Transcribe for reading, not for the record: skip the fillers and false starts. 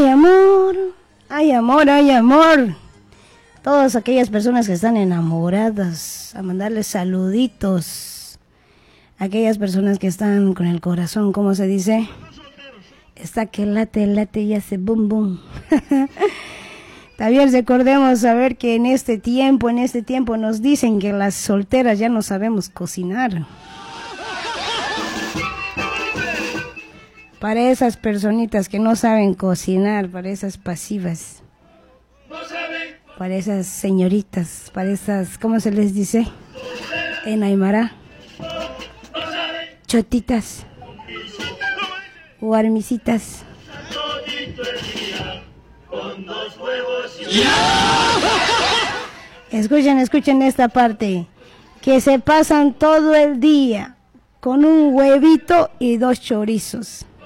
amor, hay amor, hay amor. Todas aquellas personas que están enamoradas, a mandarles saluditos. Aquellas personas que están con el corazón, ¿cómo se dice? Está que late, late y hace boom, boom. También recordemos saber que en este tiempo nos dicen que las solteras ya no sabemos cocinar. Para esas personitas que no saben cocinar, para esas pasivas, para esas señoritas, para esas, ¿cómo se les dice? En Aymara, chotitas, guarmicitas. Escuchen esta parte, que se pasan todo el día con un huevito y 2 chorizos.